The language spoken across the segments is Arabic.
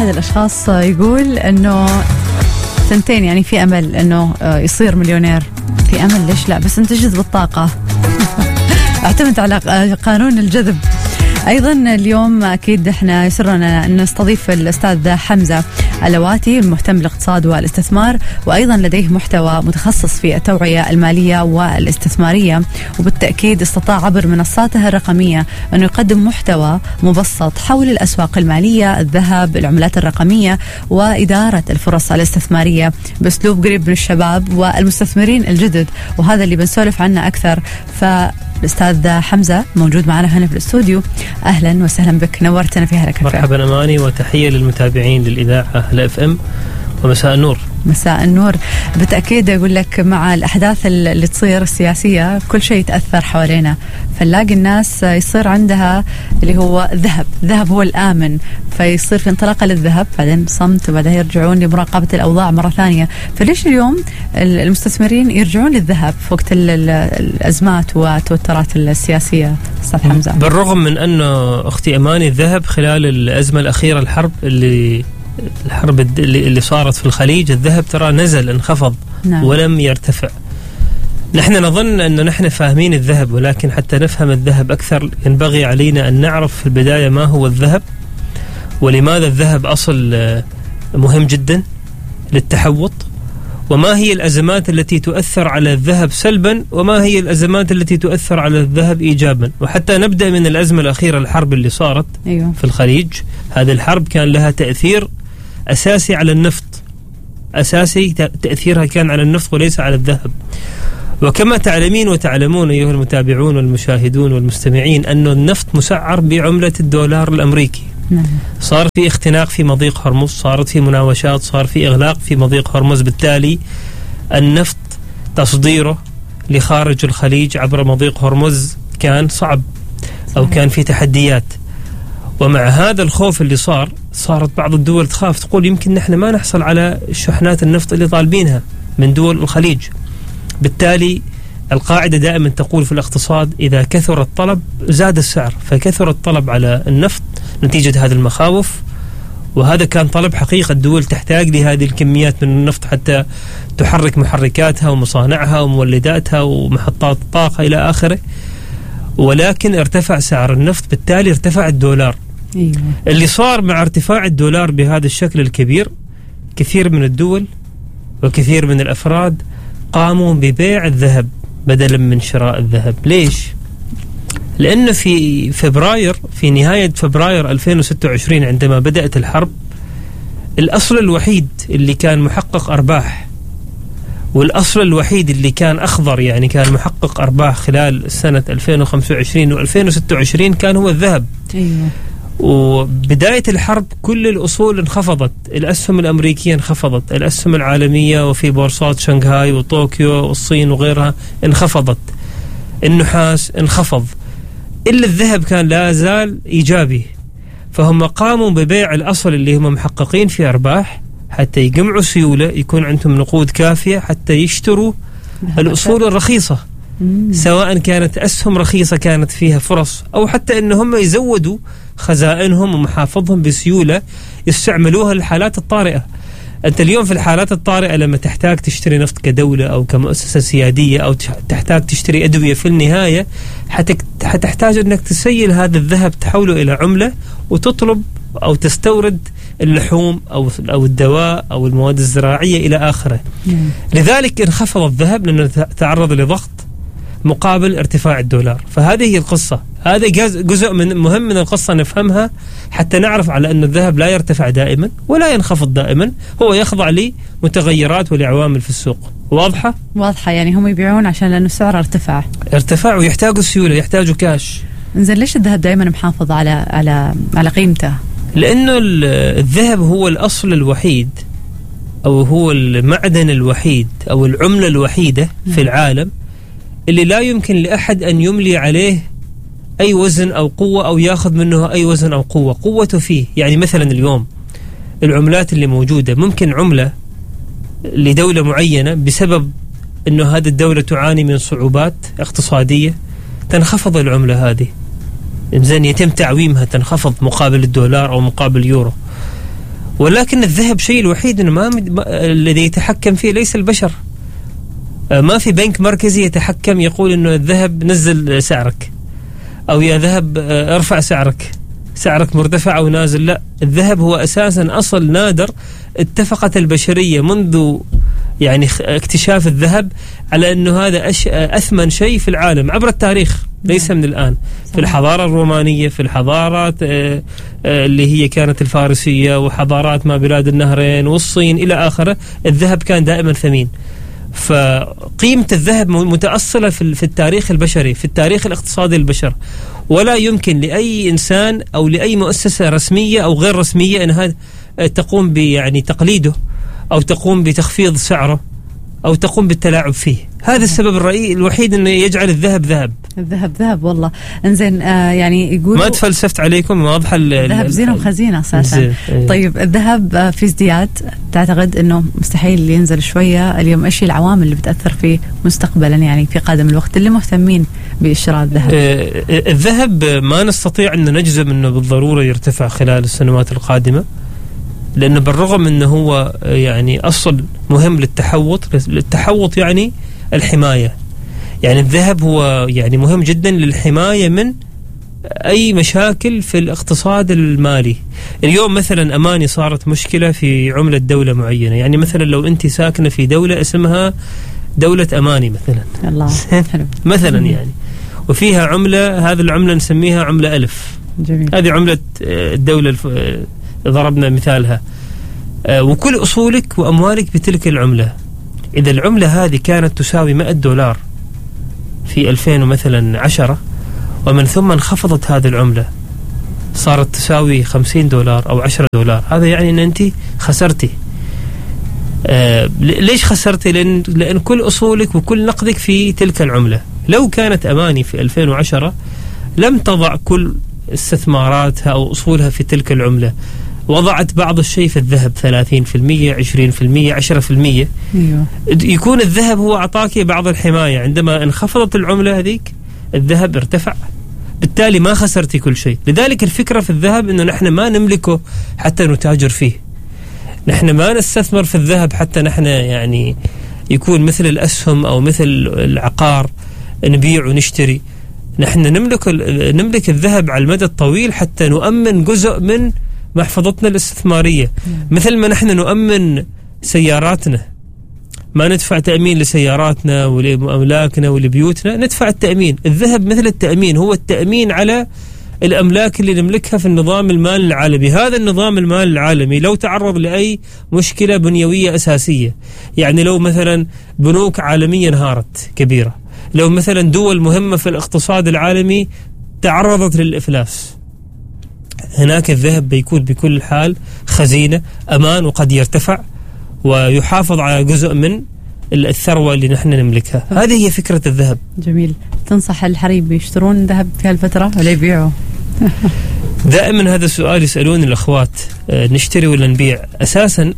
أحد الأشخاص يقول أنه سنتين يعني في أمل أنه يصير مليونير. في أمل ليش لا، بس أنت جذب الطاقة. اعتمد على قانون الجذب. أيضا اليوم أكيد إحنا يسرنا أن نستضيف الأستاذ حمزة اللواتي المهتم بالاقتصاد والاستثمار، وأيضا لديه محتوى متخصص في التوعية المالية والاستثمارية، وبالتأكيد استطاع عبر منصاته الرقمية أنه يقدم محتوى مبسط حول الأسواق المالية، الذهب، العملات الرقمية، وإدارة الفرص الاستثمارية بأسلوب قريب من الشباب والمستثمرين الجدد، وهذا اللي بنسولف عنه أكثر. الأستاذ حمزة موجود معنا هنا في الاستوديو. أهلا وسهلا بك، نورتنا في هلا كافيه. مرحبا أماني، وتحية للمتابعين للإذاعة هلا FM، ومساء النور. مساء النور. بالتأكيد أقول لك مع الأحداث اللي تصير السياسية كل شيء يتأثر حوالينا، فنلاقي الناس يصير عندها اللي هو الذهب هو الآمن، فيصير في انطلاقة للذهب، بعدين صمت، وبعدين يرجعون لمراقبة الأوضاع مرة ثانية. فليش اليوم المستثمرين يرجعون للذهب في وقت الأزمات والتوترات السياسية أستاذ حمزة؟ بالرغم من أنه أختي أماني الذهب خلال الأزمة الأخيرة، الحرب اللي صارت في الخليج، الذهب ترى نزل، انخفض. نعم. ولم يرتفع. نحن نظن أنه نحن فاهمين الذهب، ولكن حتى نفهم الذهب أكثر ينبغي علينا أن نعرف في البداية ما هو الذهب، ولماذا الذهب أصل مهم جدا للتحوط، وما هي الأزمات التي تؤثر على الذهب سلبا، وما هي الأزمات التي تؤثر على الذهب إيجابا. وحتى نبدأ من الأزمة الأخيرة، الحرب اللي صارت في الخليج. هذه الحرب كان لها تأثير أساسي على النفط، أساسي تأثيرها كان على النفط وليس على الذهب. وكما تعلمين وتعلمون أيها المتابعون والمشاهدون والمستمعين أن النفط مسعر بعملة الدولار الأمريكي. صار في اختناق في مضيق هرمز، صارت في مناوشات، صار في إغلاق في مضيق هرمز، بالتالي النفط تصديره لخارج الخليج عبر مضيق هرمز كان صعب أو كان في تحديات. ومع هذا الخوف اللي صارت بعض الدول تخاف، تقول يمكن نحن ما نحصل على شحنات النفط اللي طالبينها من دول الخليج. بالتالي القاعدة دائما تقول في الاقتصاد إذا كثر الطلب زاد السعر، فكثر الطلب على النفط نتيجة هذه المخاوف، وهذا كان طلب حقيقة. الدول تحتاج لهذه الكميات من النفط حتى تحرك محركاتها ومصانعها ومولداتها ومحطات الطاقة إلى آخره، ولكن ارتفع سعر النفط، بالتالي ارتفع الدولار. اللي صار مع ارتفاع الدولار بهذا الشكل الكبير، كثير من الدول وكثير من الأفراد قاموا ببيع الذهب بدلا من شراء الذهب. ليش؟ لأنه في نهاية فبراير 2026 عندما بدأت الحرب، الأصل الوحيد اللي كان محقق أرباح، والأصل الوحيد اللي كان أخضر، يعني كان محقق أرباح خلال سنة 2025 و2026 كان هو الذهب. وبداية الحرب كل الأصول انخفضت، الأسهم الأمريكية انخفضت، الأسهم العالمية وفي بورصات شنغهاي وطوكيو والصين وغيرها انخفضت، النحاس انخفض، إلا الذهب كان لا زال إيجابي. فهم قاموا ببيع الأصل اللي هم محققين في أرباح حتى يجمعوا سيولة، يكون عندهم نقود كافية حتى يشتروا الأصول الرخيصة، سواء كانت أسهم رخيصة كانت فيها فرص، أو حتى إنهم يزودوا خزائنهم ومحافظهم بسيولة يستعملوها للحالات الطارئة. أنت اليوم في الحالات الطارئة لما تحتاج تشتري نفط كدولة أو كمؤسسة سيادية، أو تحتاج تشتري أدوية، في النهاية حتحتاج أنك تسيل هذا الذهب، تحوله إلى عملة، وتطلب أو تستورد اللحوم أو الدواء أو المواد الزراعية إلى آخره. لذلك انخفض الذهب لأنه تعرض لضغط مقابل ارتفاع الدولار. فهذه هي القصة، هذا جزء مهم من القصة نفهمها حتى نعرف على أن الذهب لا يرتفع دائما ولا ينخفض دائما، هو يخضع لمتغيرات ولعوامل في السوق. واضحة؟ يعني هم يبيعون عشان لأنه السعر ارتفع ويحتاجوا سيولة، يحتاجوا كاش. إنزين ليش الذهب دائما محافظ على قيمته؟ لأنه الذهب هو الأصل الوحيد، أو هو المعدن الوحيد، أو العملة الوحيدة في العالم اللي لا يمكن لأحد أن يملي عليه أي وزن أو قوة، أو ياخذ منه أي وزن أو قوة. قوته فيه. يعني مثلا اليوم العملات اللي موجودة، ممكن عملة لدولة معينة بسبب أنه هذه الدولة تعاني من صعوبات اقتصادية تنخفض العملة هذه، إنزين يتم تعويمها، تنخفض مقابل الدولار أو مقابل يورو. ولكن الذهب شيء الوحيد إنه الذي يتحكم فيه ليس البشر. ما في بنك مركزي يتحكم يقول إنه الذهب نزل سعرك، أو يا ذهب ارفع سعرك مرتفع أو نازل. لا، الذهب هو أساسا أصل نادر اتفقت البشرية منذ يعني اكتشاف الذهب على أنه هذا أثمن شيء في العالم عبر التاريخ، ليس من الآن. في الحضارة الرومانية، في الحضارات اللي هي كانت الفارسية، وحضارات ما بلاد النهرين والصين إلى آخره، الذهب كان دائما ثمين. فقيمة الذهب متأصلة في التاريخ البشري، في التاريخ الاقتصادي للبشر، ولا يمكن لأي إنسان أو لأي مؤسسة رسمية أو غير رسمية أنها تقوم يعني تقليده، أو تقوم بتخفيض سعره، أو تقوم بالتلاعب فيه. هذا السبب الوحيد أنه يجعل الذهب ذهب. الذهب ذهب والله. انزين يعني يقول ما تفلسفت عليكم، واضحة الذهب زينة وخزينة أساسا. طيب الذهب في ازدياد، تعتقد أنه مستحيل ينزل شوية اليوم؟ إيش العوامل اللي بتأثر فيه مستقبلا يعني في قادم الوقت اللي مهتمين بشراء الذهب؟ الذهب ما نستطيع أن نجزم أنه بالضرورة يرتفع خلال السنوات القادمة، لأنه بالرغم أنه هو يعني أصل مهم للتحوط يعني الحماية. يعني الذهب هو يعني مهم جدا للحماية من أي مشاكل في الاقتصاد المالي. اليوم مثلا أماني صارت مشكلة في عملة دولة معينة، يعني مثلا لو أنت ساكنة في دولة اسمها دولة أماني مثلا، الله مثلا يعني، وفيها عملة، هذه العملة نسميها عملة ألف. جميل. هذه عملة الدولة ضربنا مثالها، وكل أصولك وأموالك بتلك العملة. إذا العملة هذه كانت تساوي $100 في 2010، ومن ثم انخفضت هذه العملة صارت تساوي $50 أو $10، هذا يعني أن أنت خسرتي. ليش خسرتي؟ لأن كل أصولك وكل نقدك في تلك العملة. لو كانت أماني في 2010 لم تضع كل استثماراتها أو أصولها في تلك العملة، وضعت بعض الشيء في الذهب 30%، 20%، 10%. يكون الذهب هو أعطاك بعض الحماية. عندما انخفضت العملة هذيك الذهب ارتفع، بالتالي ما خسرتي كل شيء. لذلك الفكرة في الذهب أنه نحن ما نملكه حتى نتاجر فيه، نحن ما نستثمر في الذهب حتى نحن يعني يكون مثل الأسهم أو مثل العقار نبيع ونشتري. نحن نملك الذهب على المدى الطويل حتى نؤمن جزء من محفظتنا الاستثمارية. مثل ما نحن نؤمن سياراتنا، ما ندفع تأمين لسياراتنا ولأملاكنا ولبيوتنا، ندفع التأمين. الذهب مثل التأمين، هو التأمين على الأملاك اللي نملكها في النظام المالي العالمي. هذا النظام المالي العالمي لو تعرض لأي مشكلة بنيوية أساسية، يعني لو مثلا بنوك عالمية انهارت كبيرة، لو مثلا دول مهمة في الاقتصاد العالمي تعرضت للإفلاس، هناك الذهب بيكون بكل حال خزينة أمان، وقد يرتفع ويحافظ على جزء من الثروة اللي نحن نملكها. هذه هي فكرة الذهب. جميل. تنصح الحريم يشترون ذهب في هالفترة ولا يبيعوا؟ دائما هذا السؤال يسألون الأخوات، نشتري ولا نبيع؟ أساسا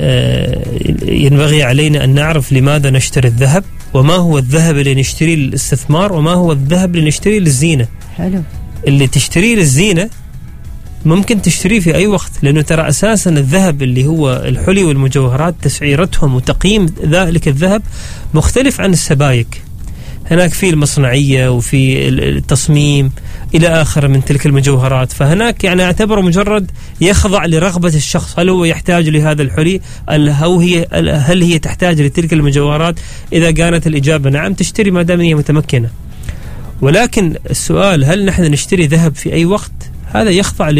ينبغي علينا أن نعرف لماذا نشتري الذهب، وما هو الذهب اللي نشتريه للاستثمار، وما هو الذهب اللي نشتريه للزينة. حلو. اللي تشتريه للزينة ممكن تشتريه في أي وقت، لأنه ترى أساسا الذهب اللي هو الحلي والمجوهرات تسعيرتهم وتقييم ذلك الذهب مختلف عن السبائك. هناك في المصنعية وفي التصميم إلى آخر من تلك المجوهرات، فهناك يعني اعتبره مجرد يخضع لرغبة الشخص، هل هو يحتاج لهذا الحلي، هل هي تحتاج لتلك المجوهرات. إذا كانت الإجابة نعم تشتري ما دام هي متمكنة. ولكن السؤال هل نحن نشتري ذهب في أي وقت، هذا يخضع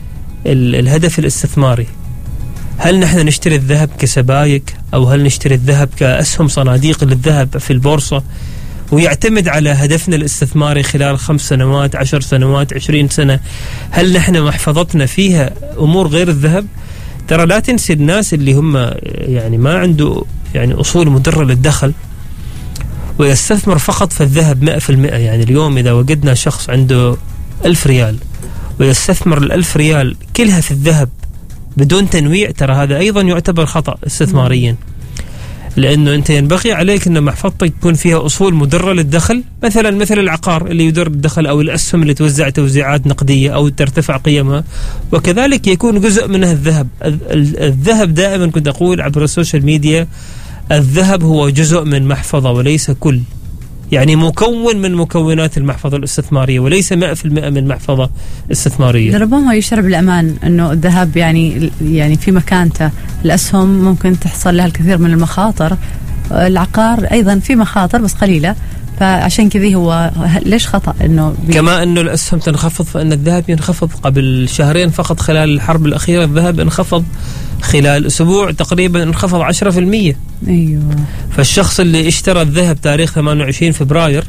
للهدف الاستثماري. هل نحن نشتري الذهب كسبائك، أو هل نشتري الذهب كأسهم صناديق للذهب في البورصة، ويعتمد على هدفنا الاستثماري خلال 5 سنوات 10 سنوات 20 سنة. هل نحن محفظتنا فيها أمور غير الذهب؟ ترى لا تنسي الناس اللي هم يعني ما عنده يعني أصول مدرة للدخل ويستثمر فقط في الذهب 100%. يعني اليوم إذا وجدنا شخص عنده 1000 ريال ويستثمر 1000 ريال كلها في الذهب بدون تنويع، ترى هذا أيضا يعتبر خطأ استثماريا. لأنه أنت ينبغي عليك أن محفظتك يكون فيها أصول مدرة للدخل، مثل العقار اللي يدر الدخل، أو الأسهم اللي توزع توزيعات نقدية أو ترتفع قيمها، وكذلك يكون جزء منها الذهب. الذهب دائما كنت أقول عبر السوشيال ميديا، الذهب هو جزء من محفظة وليس كل، يعني مكون من مكونات المحفظة الاستثمارية وليس 100% من محفظة استثمارية. ربما يشعر بالأمان أنه الذهب يعني في مكانته. الأسهم ممكن تحصل لها الكثير من المخاطر، العقار أيضا في مخاطر بس قليلة، فعشان كذا هو ليش خطأ أنه كما أنه الأسهم تنخفض فإن الذهب ينخفض. قبل شهرين فقط خلال الحرب الأخيرة الذهب انخفض، خلال أسبوع تقريبا انخفض 10%. أيوة. فالشخص اللي اشترى الذهب تاريخ 28 فبراير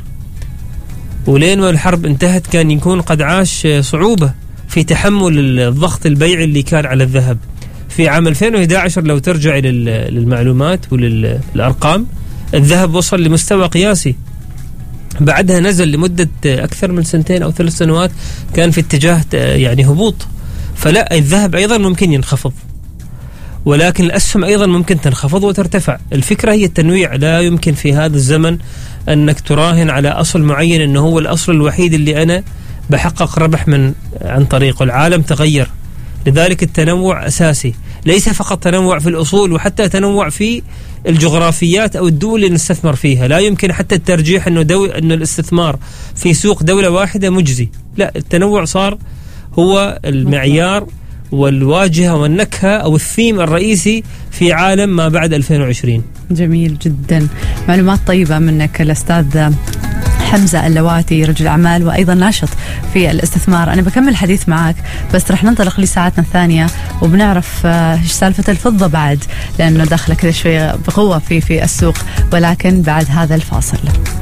ولين ما الحرب انتهت كان يكون قد عاش صعوبة في تحمل الضغط البيعي اللي كان على الذهب. في عام 2011 لو ترجع للمعلومات وللأرقام، الذهب وصل لمستوى قياسي، بعدها نزل لمدة أكثر من 2 أو 3 سنوات كان في اتجاه يعني هبوط. فلا، الذهب أيضا ممكن ينخفض، ولكن الأسهم أيضا ممكن تنخفض وترتفع. الفكرة هي التنويع. لا يمكن في هذا الزمن أنك تراهن على أصل معين أنه هو الأصل الوحيد اللي أنا بحقق ربح عن طريقه. العالم تغير، لذلك التنوع أساسي، ليس فقط تنوع في الأصول، وحتى تنوع في الجغرافيات أو الدول اللي نستثمر فيها. لا يمكن حتى الترجيح أنه الاستثمار في سوق دولة واحدة مجزي. لا، التنوع صار هو المعيار والواجهة والنكهة أو الثيم الرئيسي في عالم ما بعد 2020. جميل جدا، معلومات طيبة منك الأستاذ حمزة اللواتي، رجل أعمال وأيضا ناشط في الاستثمار. أنا بكمل الحديث معك بس رح ننطلق لساعتنا الثانية وبنعرف إيش سالفة الفضة بعد، لأنه داخلة كذا شوية بقوة في السوق، ولكن بعد هذا الفاصل.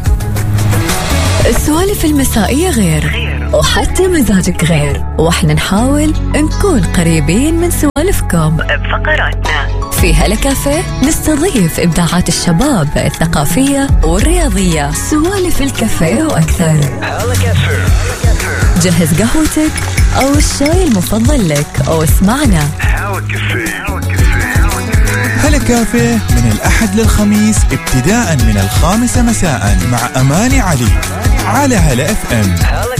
السوالف المسائية غير وحتى مزاجك غير، واحنا نحاول نكون قريبين من سوالفكم بفقراتنا. في هلا كافيه نستضيف إبداعات الشباب الثقافية والرياضية، سوالف الكافيه وأكثر. جهز قهوتك أو الشاي المفضل لك أو اسمعنا هلا كافيه من الأحد للخميس ابتداء من 5 مساء مع أماني علي على هلا اف ام.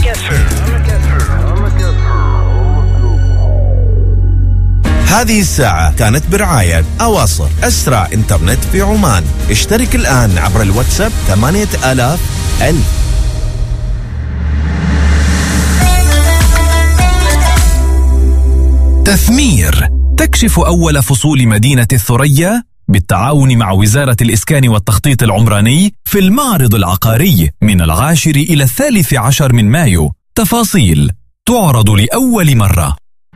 هذه الساعة كانت برعاية أواصر، أسرع إنترنت في عمان. اشترك الآن عبر الواتساب 8000. تثمير تكشف أول فصول مدينة الثريا بالتعاون مع وزارة الإسكان والتخطيط العمراني في المعرض العقاري من 10 إلى 13 من مايو. تفاصيل تعرض لأول مرة.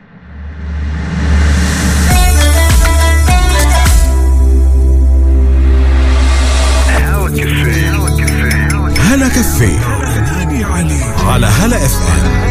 هلا كافيه على هلا اف ام.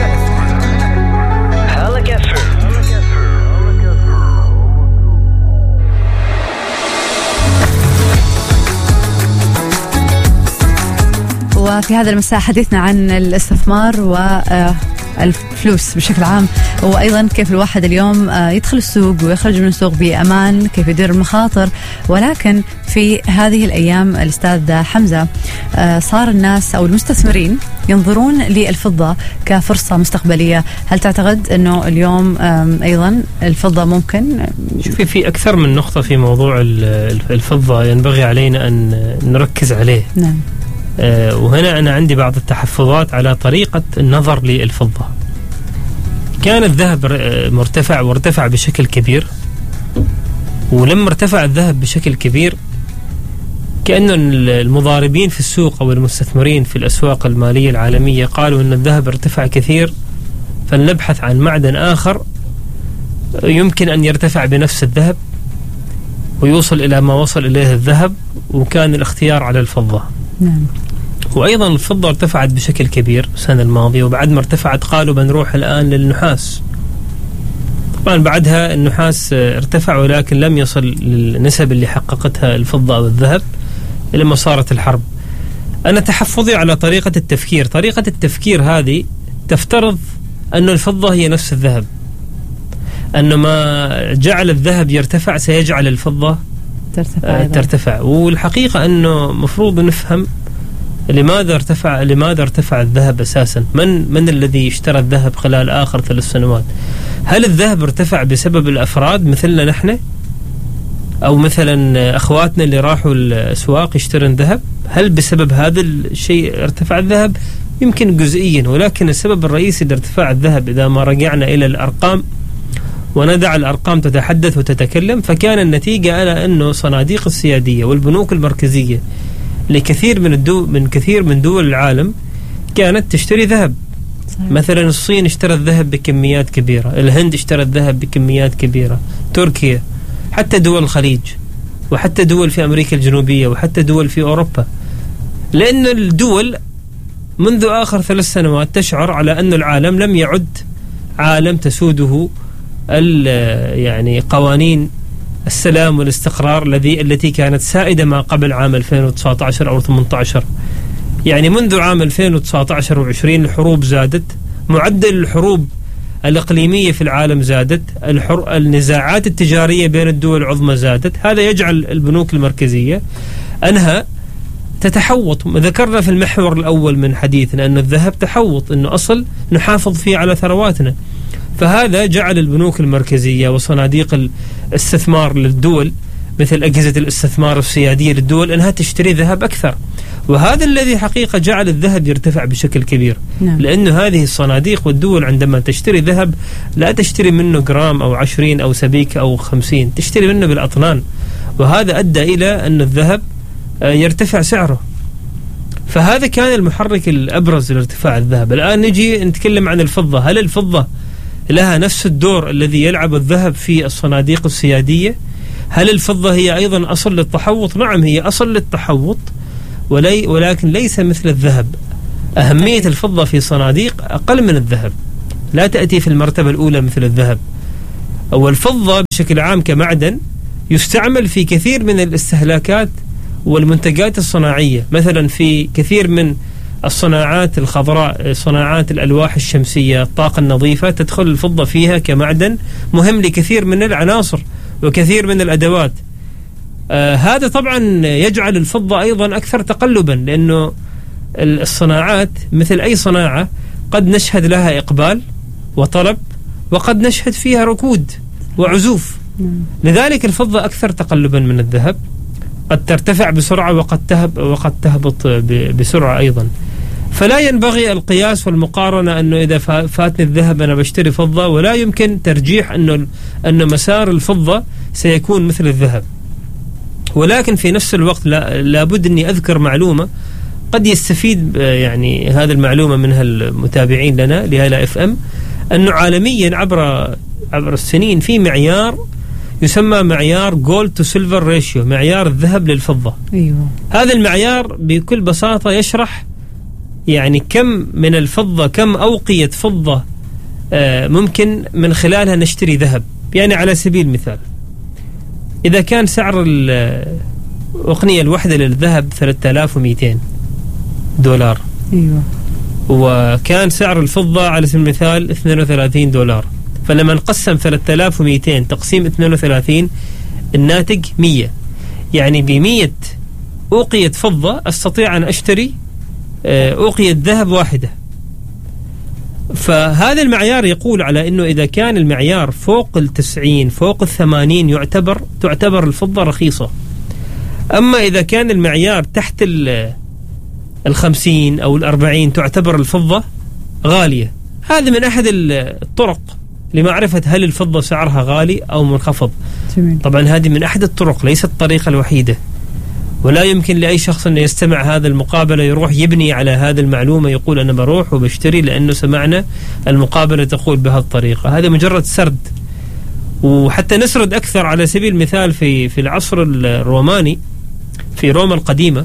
وفي هذا المساء حديثنا عن الاستثمار والفلوس بشكل عام، وأيضا كيف الواحد اليوم يدخل السوق ويخرج من السوق بأمان، كيف يدير المخاطر. ولكن في هذه الأيام الأستاذ حمزة صار الناس أو المستثمرين ينظرون للفضة كفرصة مستقبلية. هل تعتقد أنه اليوم أيضا الفضة ممكن؟ شوفي، في أكثر من نقطة في موضوع الفضة ينبغي علينا أن نركز عليه. نعم. وهنا أنا عندي بعض التحفظات على طريقة النظر للفضة. كان الذهب مرتفع وارتفع بشكل كبير، ولما ارتفع الذهب بشكل كبير كأن المضاربين في السوق أو المستثمرين في الأسواق المالية العالمية قالوا أن الذهب ارتفع كثير، فلنبحث عن معدن آخر يمكن أن يرتفع بنفس الذهب ويوصل إلى ما وصل إليه الذهب، وكان الاختيار على الفضة. نعم. وأيضا الفضة ارتفعت بشكل كبير السنة الماضية، وبعد ما ارتفعت قالوا بنروح الآن للنحاس. طبعا بعدها النحاس ارتفع ولكن لم يصل للنسب اللي حققتها الفضة أو الذهب لما صارت الحرب. أنا تحفظي على طريقة التفكير. طريقة التفكير هذه تفترض أن الفضة هي نفس الذهب، أن ما جعل الذهب يرتفع سيجعل الفضة ترتفع. والحقيقة أنه مفروض نفهم لماذا ارتفع الذهب أساسا. من الذي اشترى الذهب خلال آخر 3 سنوات؟ هل الذهب ارتفع بسبب الأفراد مثلنا نحن، أو مثلا أخواتنا اللي راحوا الأسواق يشترون ذهب؟ هل بسبب هذا الشيء ارتفع الذهب؟ يمكن جزئيا، ولكن السبب الرئيسي لارتفاع الذهب إذا ما رجعنا إلى الأرقام وندع الأرقام تتحدث وتتكلم، فكان النتيجة على أنه صناديق السيادية والبنوك المركزية لكثير من دول العالم كانت تشتري ذهب. مثلا الصين اشترت ذهب بكميات كبيرة، الهند اشترت ذهب بكميات كبيرة، تركيا، حتى دول الخليج، وحتى دول في أمريكا الجنوبية، وحتى دول في أوروبا. لأن الدول منذ آخر 3 سنوات تشعر على أن العالم لم يعد عالم تسوده يعني قوانين السلام والاستقرار التي كانت سائدة ما قبل عام 2019 أو 18. يعني منذ عام 2019 و20 الحروب زادت، معدل الحروب الإقليمية في العالم زادت، النزاعات التجارية بين الدول العظمى زادت. هذا يجعل البنوك المركزية أنها تتحوط. ذكرنا في المحور الأول من حديثنا أن الذهب تحوط، أنه أصل نحافظ فيه على ثرواتنا. فهذا جعل البنوك المركزية وصناديق الاستثمار للدول مثل أجهزة الاستثمار السيادية للدول أنها تشتري ذهب أكثر، وهذا الذي حقيقة جعل الذهب يرتفع بشكل كبير. لأنه هذه الصناديق والدول عندما تشتري ذهب لا تشتري منه جرام أو 20 أو سبيك أو 50، تشتري منه بالأطنان، وهذا أدى إلى أن الذهب يرتفع سعره. فهذا كان المحرك الأبرز لارتفاع الذهب. الآن نجي نتكلم عن الفضة. هل الفضة لها نفس الدور الذي يلعب الذهب في الصناديق السيادية؟ هل الفضة هي أيضا أصل للتحوط؟ نعم، هي أصل للتحوط، ولكن ليس مثل الذهب. أهمية الفضة في صناديق أقل من الذهب، لا تأتي في المرتبة الأولى مثل الذهب. والفضة بشكل عام كمعدن يستعمل في كثير من الاستهلاكات والمنتجات الصناعية. مثلا في كثير من الصناعات الخضراء، صناعات الألواح الشمسية، الطاقة النظيفة، تدخل الفضة فيها كمعدن مهم لكثير من العناصر وكثير من الأدوات. هذا طبعا يجعل الفضة أيضا أكثر تقلبا، لأنه الصناعات مثل أي صناعة قد نشهد لها إقبال وطلب، وقد نشهد فيها ركود وعزوف. لذلك الفضة أكثر تقلبا من الذهب، قد ترتفع بسرعة وقد تهبط بسرعة أيضا. فلا ينبغي القياس والمقارنة أنه إذا فاتني الذهب أنا بشتري فضة، ولا يمكن ترجيح أن مسار الفضة سيكون مثل الذهب. ولكن في نفس الوقت لابد أني أذكر معلومة قد يستفيد يعني هذه المعلومة منها المتابعين لنا لهلا FM، أنه عالميا عبر السنين في معيار يسمى معيار جولد تو سيلفر ريشيو، معيار الذهب للفضة. أيوة. هذا المعيار بكل بساطة يشرح يعني كم من الفضة، كم أوقية فضة ممكن من خلالها نشتري ذهب. يعني على سبيل المثال، إذا كان سعر الأقنية الوحدة للذهب 3200 دولار، أيوة، وكان سعر الفضة على سبيل المثال 32 دولار، فلما نقسم 3200 تقسيم 32 الناتج 100. يعني ب100 أوقية فضة أستطيع أن أشتري أوقية ذهب واحدة. فهذا المعيار يقول على أنه إذا كان المعيار فوق 90 فوق 80 تعتبر الفضة رخيصة. أما إذا كان المعيار تحت 50 أو 40 تعتبر الفضة غالية. هذا من أحد الطرق لمعرفة هل الفضة سعرها غالي أو منخفض. طبعا هذه من أحد الطرق، ليست الطريقة الوحيدة، ولا يمكن لأي شخص أن يستمع هذا المقابلة يروح يبني على هذه المعلومة يقول أنا بروح وبشتري لأنه سمعنا المقابلة تقول بهذه الطريقة. هذا مجرد سرد. وحتى نسرد أكثر، على سبيل المثال في العصر الروماني في روما القديمة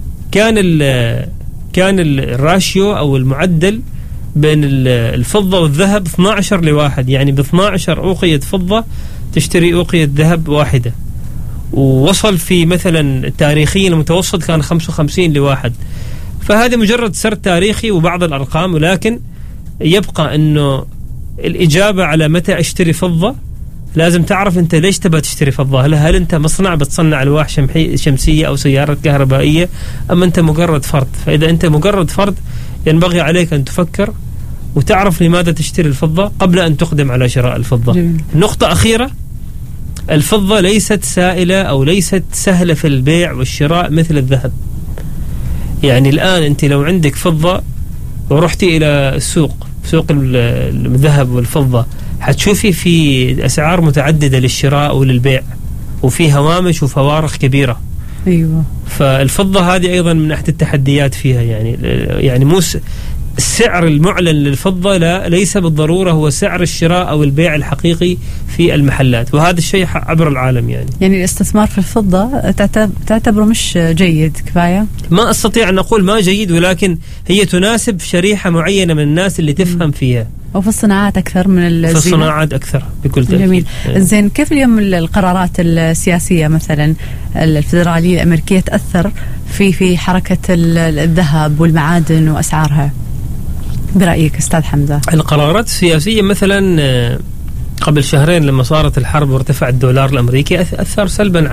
كان الراشيو أو المعدل بين الفضة والذهب 12 لواحد. يعني ب12 أوقية فضة تشتري أوقية ذهب واحدة. ووصل في مثلا تاريخيا المتوسط كان 55 لواحد. فهذا مجرد سرد تاريخي وبعض الأرقام، ولكن يبقى أنه الإجابة على متى أشتري فضة لازم تعرف أنت ليش تبى تشتري فضة. هل أنت مصنع بتصنع ألواح شمسية أو سيارة كهربائية، أم أنت مجرد فرد؟ فإذا أنت مجرد فرد ينبغي عليك أن تفكر وتعرف لماذا تشتري الفضة قبل أن تقدم على شراء الفضة. جميل. نقطة أخيرة، الفضة ليست سائلة أو ليست سهلة في البيع والشراء مثل الذهب. يعني الآن أنت لو عندك فضة ورحتي إلى السوق، سوق الذهب والفضة، حتشوفي في أسعار متعددة للشراء وللبيع، وفي هوامش وفوارق كبيرة. أيوة. فالفضة هذه أيضا من أحد التحديات فيها. يعني مو السعر المعلن للفضة ليس بالضرورة هو سعر الشراء أو البيع الحقيقي في المحلات، وهذا الشيء عبر العالم. يعني الاستثمار في الفضة تعتبره مش جيد كفاية؟ ما أستطيع أن أقول ما جيد، ولكن هي تناسب شريحة معينة من الناس اللي تفهم فيها، وفي الصناعات أكثر من الزينة. في الصناعات أكثر بكل تأكيد. جميل. زين، كيف اليوم القرارات السياسية مثلا الفيدرالية الأمريكية تأثر في حركة الذهب والمعادن وأسعارها برأيك أستاذ حمزة؟ القرارات السياسية مثلا قبل شهرين لما صارت الحرب وارتفع الدولار الأمريكي أثر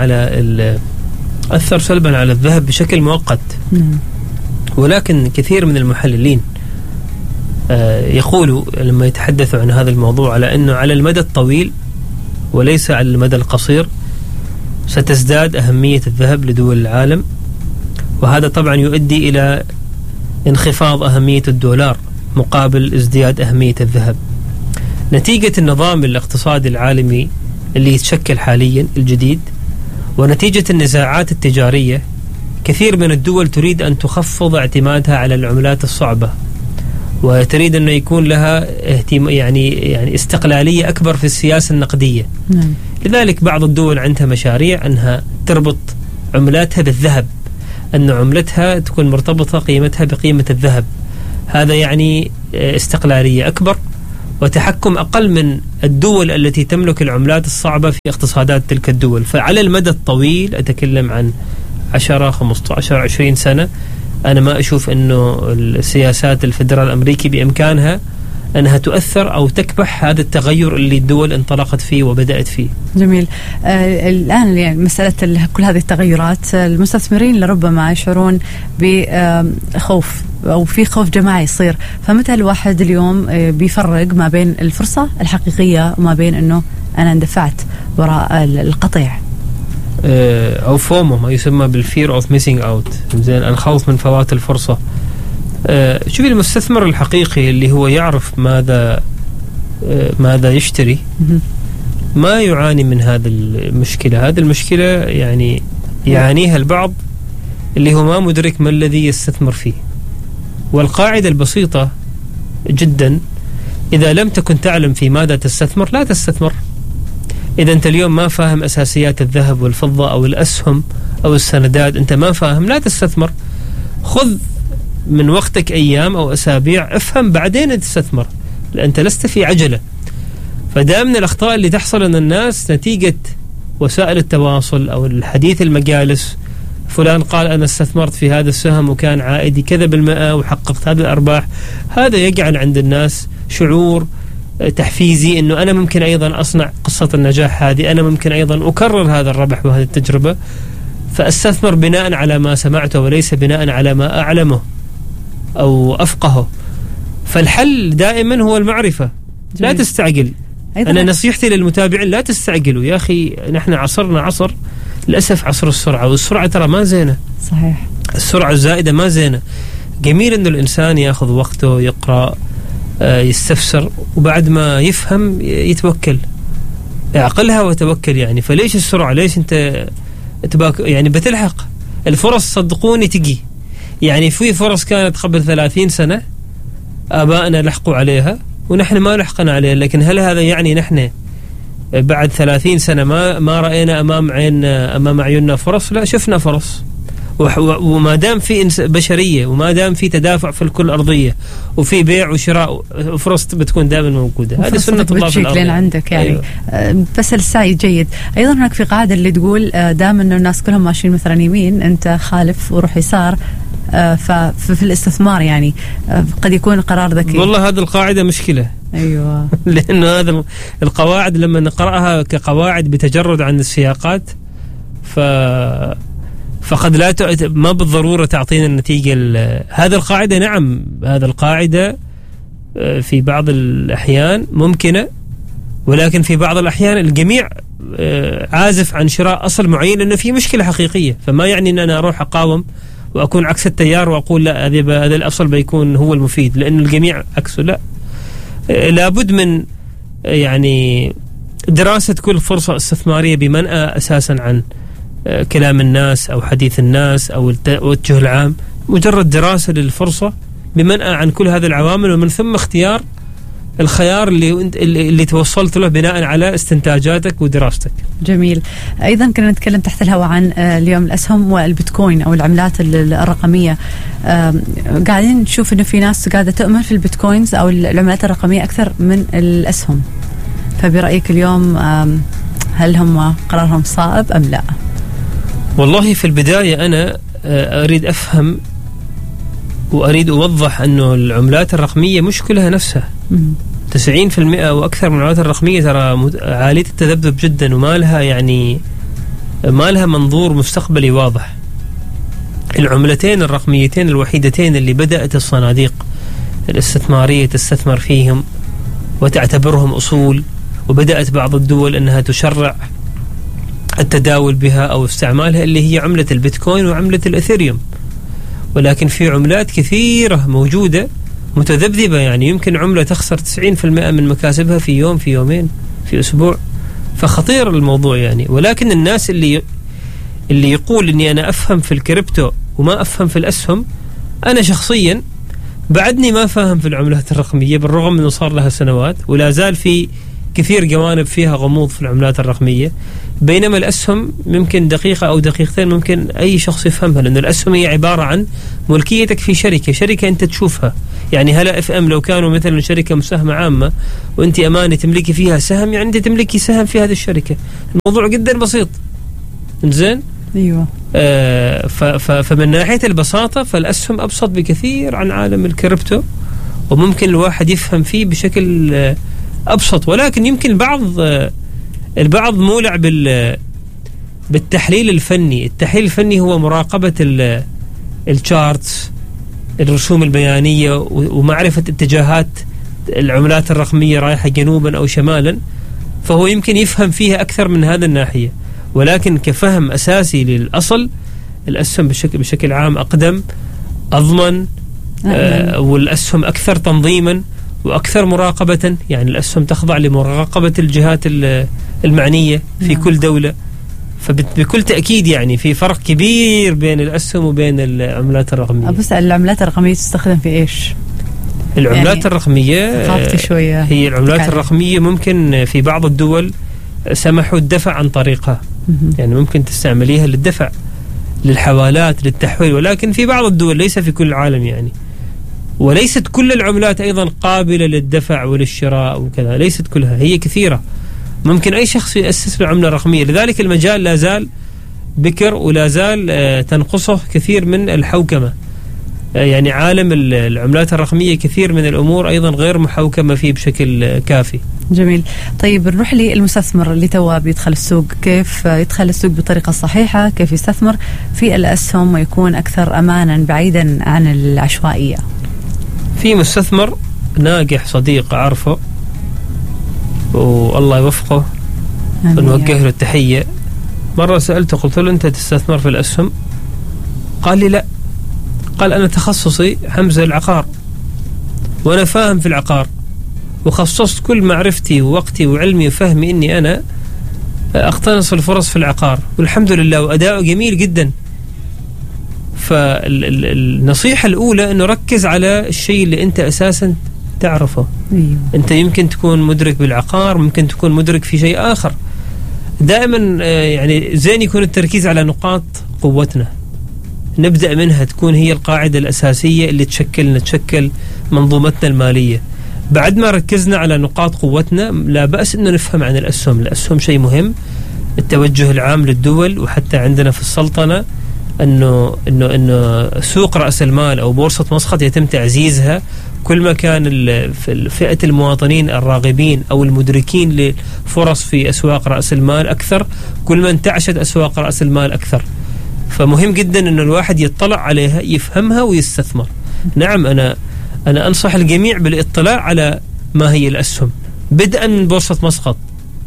سلبا على الذهب بشكل مؤقت. ولكن كثير من المحللين يقولوا لما يتحدثوا عن هذا الموضوع على أنه على المدى الطويل وليس على المدى القصير ستزداد أهمية الذهب لدول العالم، وهذا طبعا يؤدي إلى انخفاض أهمية الدولار مقابل ازدياد أهمية الذهب، نتيجة النظام الاقتصادي العالمي اللي يتشكل حاليا الجديد، ونتيجة النزاعات التجارية. كثير من الدول تريد أن تخفض اعتمادها على العملات الصعبة، وتريد أن يكون لها يعني استقلالية أكبر في السياسة النقدية. لذلك بعض الدول عندها مشاريع أنها تربط عملاتها بالذهب، أن عملتها تكون مرتبطة قيمتها بقيمة الذهب. هذا يعني استقلالية أكبر وتحكم أقل من الدول التي تملك العملات الصعبة في اقتصادات تلك الدول. فعلى المدى الطويل، أتكلم عن 10 15 20 سنة، أنا ما أشوف أنه السياسات الفدرال الأمريكي بإمكانها أنها تؤثر أو تكبح هذا التغير اللي الدول انطلقت فيه وبدأت فيه. جميل. الآن يعني مسألة كل هذه التغيرات، المستثمرين لربما يشعرون بخوف أو في خوف جماعي يصير، فمتى الواحد اليوم بيفرق ما بين الفرصة الحقيقية وما بين أنه أنا اندفعت وراء القطيع؟ أو فومو، ما يسمى بالفير أوف ميسينج أوت، زين، الخوف من فوات الفرصة. شوفي، المستثمر الحقيقي اللي هو يعرف ماذا يشتري ما يعاني من هذه المشكلة. هذه المشكلة يعني يعانيها البعض اللي هو ما مدرك ما الذي يستثمر فيه. والقاعدة البسيطة جدا، إذا لم تكن تعلم في ماذا تستثمر لا تستثمر. إذا أنت اليوم ما فاهم أساسيات الذهب والفضة أو الأسهم أو السندات، أنت ما فاهم، لا تستثمر. خذ من وقتك أيام أو أسابيع، افهم بعدين تستثمر، لأن أنت لست في عجلة. فده من الأخطاء اللي تحصل أن الناس نتيجة وسائل التواصل أو الحديث المجالس، فلان قال أنا استثمرت في هذا السهم وكان عائدي كذا بالمئة وحققت هذه الأرباح. هذا يجعل عند الناس شعور تحفيزي أنه أنا ممكن أيضا أصنع قصة النجاح هذه، أنا ممكن أيضا أكرر هذا الربح وهذه التجربة. فأستثمر بناء على ما سمعته وليس بناء على ما أعلمه أو أفقهه. فالحل دائما هو المعرفة. لا تستعجل. أنا نصيحتي للمتابعين لا تستعجلوا يا أخي. نحن عصرنا عصر للأسف عصر السرعة، والسرعة ترى ما زينة. صحيح. السرعة الزائدة ما زينة. جميل أنه الإنسان يأخذ وقته، يقرأ، يستفسر، وبعد ما يفهم يتوكل. اعقلها وتوكل. يعني فليش السرعة؟ ليش أنت يعني بتلحق الفرص؟ صدقوني تجي. يعني في فرص كانت قبل 30 سنة آبائنا لحقوا عليها ونحن ما لحقنا عليها، لكن هل هذا يعني نحن بعد 30 سنة ما رأينا أمام عيوننا فرص؟ لا، شفنا فرص. وما دام في بشرية وما دام في تدافع في الكل أرضية وفي بيع وشراء، فرص بتكون دائما موجودة. هذه سنة الله في الأرض. عندك يعني. أيوة. بس السعي جيد. أيضا هناك في قاعدة اللي تقول دام أنه الناس كلهم ماشيين مثلا يمين، أنت خالف وروح يسار. ففي الاستثمار يعني قد يكون قرار ذكي. والله هذه القاعدة مشكلة. أيوة. لأنه هذا القواعد لما نقرأها كقواعد بتجرد عن السياقات فقد لا ما بالضرورة تعطينا النتيجة. هذا القاعدة نعم، هذا القاعدة في بعض الأحيان ممكنة، ولكن في بعض الأحيان الجميع عازف عن شراء أصل معين لأنه في مشكلة حقيقية، فما يعني أن أنا أروح أقاوم وأكون عكس التيار وأقول لا هذا الأصل بيكون هو المفيد لأن الجميع عكسه. لا، لابد من يعني دراسة كل فرصة استثمارية بمنأى أساسا عن كلام الناس أو حديث الناس أو التوجه العام، مجرد دراسة للفرصة بمنأى عن كل هذه العوامل، ومن ثم اختيار الخيار اللي توصلت له بناء على استنتاجاتك ودراستك. جميل. أيضا كنا نتكلم تحت الهواء عن اليوم الأسهم والبيتكوين أو العملات الرقمية. قاعدين نشوف إنه في ناس قاعدة تؤمن في البيتكوينز أو العملات الرقمية أكثر من الأسهم، فبرأيك اليوم هل هم قرارهم صائب أم لا؟ والله في البداية أنا أريد أفهم وأريد أوضح أنه العملات الرقمية مش كلها نفسها. 90% وأكثر من العملات الرقمية ترى عالية التذبذب جدا، وما لها منظور مستقبلي واضح. العملتين الرقميتين الوحيدتين اللي بدأت الصناديق الاستثمارية تستثمر فيهم وتعتبرهم أصول، وبدأت بعض الدول أنها تشرع التداول بها أو استعمالها، اللي هي عملة البيتكوين وعملة الإثيريوم. ولكن في عملات كثيرة موجودة متذبذبة، يعني يمكن عملة تخسر 90% من مكاسبها في يوم، في يومين، في أسبوع، فخطير الموضوع يعني. ولكن الناس اللي يقول إني أنا أفهم في الكريبتو وما أفهم في الأسهم، أنا شخصيا بعدني ما فاهم في العملات الرقمية بالرغم أنه صار لها سنوات، ولا زال في كثير جوانب فيها غموض في العملات الرقمية. بينما الأسهم ممكن دقيقة أو دقيقتين ممكن أي شخص يفهمها، لأن الأسهم هي عبارة عن ملكيتك في شركة أنت تشوفها. يعني هلا FM لو كانوا مثلا شركة مساهمة عامة وأنت أمانة تملكي فيها سهم، يعني أنت تملكي سهم في هذه الشركة. الموضوع جدا بسيط. إنزين؟ أيوة. فمن ناحية البساطة فالأسهم أبسط بكثير عن عالم الكريبتو، وممكن الواحد يفهم فيه بشكل أبسط. ولكن يمكن البعض مولع بالتحليل الفني. التحليل الفني هو مراقبة الشارتس، الرسوم البيانية، ومعرفة اتجاهات العملات الرقمية رايحة جنوبا أو شمالا، فهو يمكن يفهم فيها أكثر من هذا الناحية. ولكن كفهم أساسي للأصل، الأسهم بشكل عام أقدم، أضمن، والأسهم أكثر تنظيما وأكثر مراقبة. يعني الأسهم تخضع لمراقبة الجهات المعنية في كل دولة. فبكل تأكيد يعني في فرق كبير بين الأسهم وبين العملات الرقمية. بس العملات الرقمية تستخدم في إيش؟ العملات يعني الرقمية شوية هي العملات الرقمية ممكن في بعض الدول سمحوا الدفع عن طريقها. يعني ممكن تستعمليها للدفع، للحوالات، للتحويل. ولكن في بعض الدول، ليس في كل العالم يعني. وليست كل العملات أيضا قابلة للدفع وللشراء وكذا، ليست كلها، هي كثيرة. ممكن أي شخص يأسس له عملة رقمية. لذلك المجال لا زال بكر ولا زال تنقصه كثير من الحوكمة. يعني عالم العملات الرقمية كثير من الأمور أيضا غير محوكمة فيه بشكل كافي. جميل. طيب نروح للمستثمر اللي توه بيدخل السوق، كيف يدخل السوق بطريقة صحيحة، كيف يستثمر في الأسهم ويكون أكثر أمانا بعيدا عن العشوائية؟ في مستثمر ناجح صديق أعرفه والله يوفقه ونوجه له التحية. مرة سألته قلت له أنت تستثمر في الأسهم؟ قال لي لا. قال أنا تخصصي حمزة العقار، وأنا فاهم في العقار، وخصصت كل معرفتي ووقتي وعلمي وفهمي أني أنا أقتنص الفرص في العقار، والحمد لله وأداؤه جميل جدا. فالنصيحة الأولى أنه ركز على الشيء اللي أنت أساسا تعرفه. أنت يمكن تكون مدرك بالعقار، ممكن تكون مدرك في شيء آخر. دائما يعني زين يكون التركيز على نقاط قوتنا، نبدأ منها، تكون هي القاعدة الأساسية اللي تشكل منظومتنا المالية. بعد ما ركزنا على نقاط قوتنا لا بأس أنه نفهم عن الأسهم. الأسهم شيء مهم، التوجه العام للدول وحتى عندنا في السلطنة انه سوق راس المال او بورصه مسقط يتم تعزيزها. كل ما كان فئه المواطنين الراغبين او المدركين لفرص في اسواق راس المال اكثر، كل ما انتعشت اسواق راس المال اكثر. فمهم جدا انه الواحد يطلع عليها، يفهمها ويستثمر. نعم، انا انصح الجميع بالاطلاع على ما هي الاسهم، بدءا من بورصه مسقط.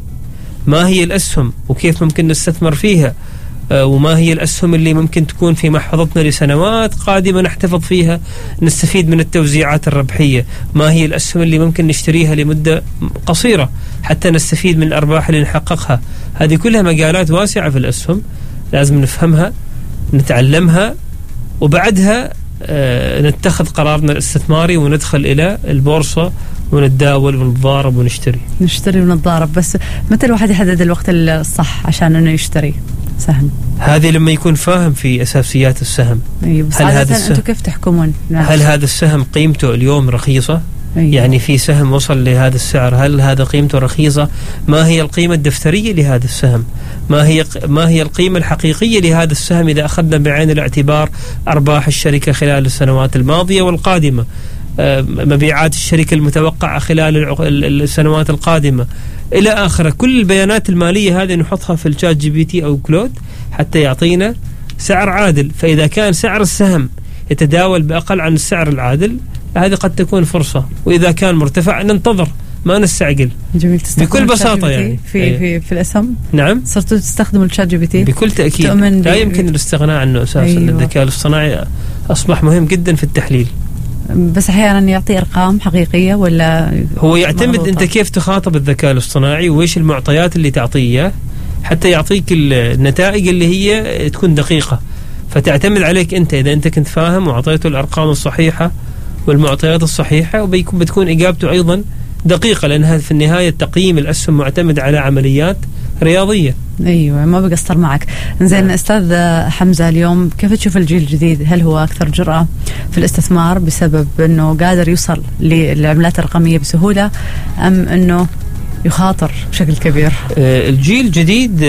ما هي الاسهم وكيف ممكن نستثمر فيها، وما هي الأسهم اللي ممكن تكون في محفظتنا لسنوات قادمة نحتفظ فيها، نستفيد من التوزيعات الربحية. ما هي الأسهم اللي ممكن نشتريها لمدة قصيرة حتى نستفيد من الأرباح اللي نحققها. هذه كلها مجالات واسعة في الأسهم، لازم نفهمها، نتعلمها، وبعدها نتخذ قرارنا الاستثماري وندخل إلى البورصة ونتداول ونتضارب ونشتري ونتضارب. بس متى الواحد يحدد الوقت الصح عشان أنه يشتري سهم؟ هذه لما يكون فاهم في أساسيات السهم. بس أنتم كيف تحكمون؟ هل هذا السهم قيمته اليوم رخيصة؟ يعني في سهم وصل لهذا السعر، هل هذا قيمته رخيصة؟ ما هي القيمة الدفترية لهذا السهم؟ ما هي القيمة الحقيقية لهذا السهم إذا أخذنا بعين الاعتبار أرباح الشركة خلال السنوات الماضية والقادمة، مبيعات الشركة المتوقعة خلال السنوات القادمة إلى آخره. كل البيانات المالية هذه نحطها في الشات جي بي تي أو كلود حتى يعطينا سعر عادل. فإذا كان سعر السهم يتداول بأقل عن السعر العادل، هذه قد تكون فرصة، وإذا كان مرتفع ننتظر، ما نستعجل. جميل. بكل بساطة يعني في الأسهم. نعم، صرتوا تستخدموا الشات جي بي تي بكل تأكيد. لا يمكن الاستغناء عنه أساسا. الذكاء الاصطناعي أصبح مهم جدا في التحليل، بس أحيانا يعطي أرقام حقيقية ولا هو يعتمد أنت كيف تخاطب الذكاء الاصطناعي وإيش المعطيات اللي تعطيه حتى يعطيك النتائج اللي هي تكون دقيقة. فتعتمد عليك أنت، إذا أنت كنت فاهم وعطيته الأرقام الصحيحة والمعطيات الصحيحة، وبتكون إجابته أيضا دقيقة، لأنها في النهاية تقييم الأسهم معتمد على عمليات رياضية. أيوة، ما بقصر معك. زين أستاذ حمزة، اليوم كيف تشوف الجيل الجديد؟ هل هو أكثر جرأة في الاستثمار بسبب أنه قادر يوصل للعملات الرقمية بسهولة، أم أنه يخاطر بشكل كبير؟ الجيل الجديد